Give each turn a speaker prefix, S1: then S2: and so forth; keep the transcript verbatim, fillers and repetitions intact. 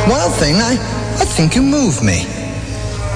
S1: One thing, I, I think you move me.